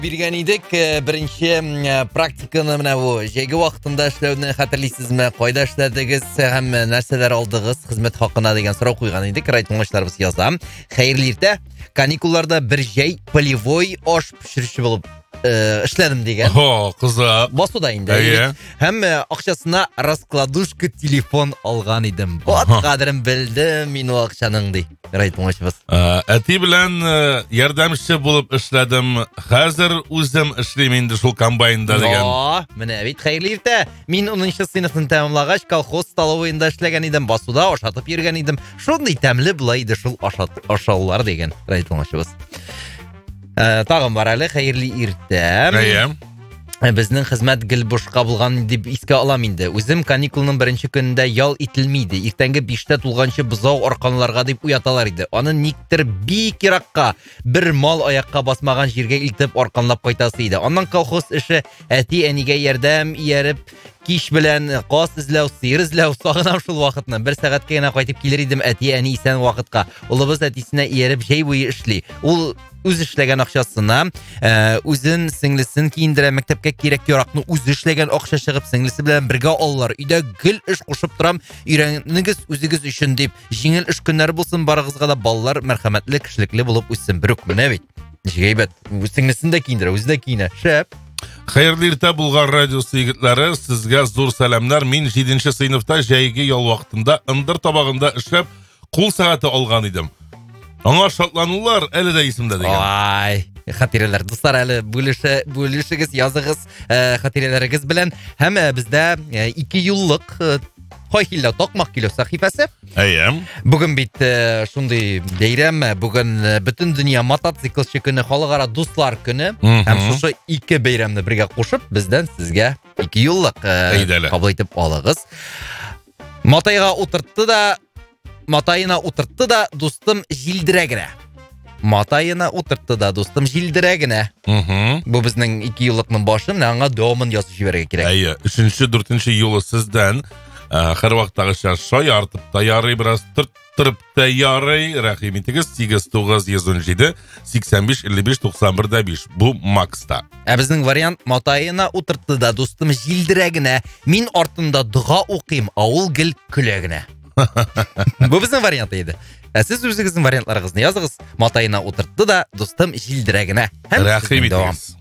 Берген едік, бірінші практиканы мына жеге уақытында эшләүне хәтерлисезме? Кайда эшләдегез һәм нәрсәләр алдыгыз хезмәт хакына дигән сорау куйган идек. Райтыңлашларыбыз яза. Хәерле иртә. Каникулларда бер җәй полевой аш пешерүче булып эшләдем дигән. Кызык. Басуда инде. Һәм акчасына раскладушка телефон алган идем. Бат кадерен белдем мин ул акчаның ди. Райтыңлашыбыз. Әти белән ярдәмче булып эшләдем. Хәзер үзем эшлим инде шул комбайнда дигән. Менә бит хәерле иртә. Мин 10нчы сыйныфны тәмамлагач колхоз столовыйында эшләгән идем. Басуда ашатып йөргән идем. Шундый тәмле булай иде шул ашаулар дигән. Райтыңлашыбыз. Тагын бар әле, хәерле иртә. Безнең хезмәт гел бушка булган дип искә алам инде. Үзем каникулның беренче көнендә ял ителмиде. Иртәнге 5-тә тулганчы бозау арканларга дип уяталар иде. Аны никтер бик еракка, бер мал аякка басмаган җиргә илтеп арканлап кайтасы иде. Аннан колхоз эше әти әнигә ярдәм ияреп, кич белән каз эзләү, сыер эзләү, сагынам шул вакытны. Бер сәгатькә генә кайтып килер идем әти әни исән вакытка. Улыбыз әтисенә ияреп җәй буе эшли. Ул үз эшләгән акчасына үзен сеңлесен киендерә, мәктәпкә кирәк яракны үз эшләгән акча чыгып сеңлесе белән бергә алалар. Өйдә гел эш кушып торам, өйрәнегез үзегез өчен дип. Җиңел эш көннәре булсын, барыгызга да балалар мәрхәмәтле, кешелекле булып үссен. Бер үк менә бит. Җәйбәт. Үз сеңлесен дә киендерә, үзе дә киенә. Шәп. Хәерле иртә Булгар радиосы егетләре, сезгә зур сәламнар. Мин 7нче сыйныфта җәйге ял вакытында ындыр табагында эшләп кул сәгате алган идем. Аңа шатланулар әле дә исемдә дигән. Ай, хатирәләр. Дуслар, әле бүлешегез, языгыз хатирәләрегез белән. Һәм бездә 2 еллык Хайхилла такмак кило сәхифәсе. Бүген бит шундый бәйрәм, бүген бөтен дөнья мотоциклчы көне, халыкара дуслар көне. Һәм шушы 2 бәйрәмне бергә кушып, бездән сезгә 2 еллык кабул итеп алыгыз. Матайына утыртты да дустым җилдерәгенә. Матайына утыртты да дустым җилдерәгенә. Бу безнең 2 еллыкның башы, менә аңа дәвамын язып җибәргә кирәк. 3-нче, 4-нче юлы сездән һәр вакыттагыча шаяртып та ярый, бераз тыртып та ярый. Рәхим итегез. 8917 85 55 91 Бу Макста. Безнең вариант матайына утыртты да дустым җилдерәгенә. Мин артында дуга укыйм, авыл гел көләгенә. Бу безнең вариант иде. Сез үзегезнең вариантларыгызны языгыз. Матайына утыртты да дустым җилдерәгенә. Рәхим итегез.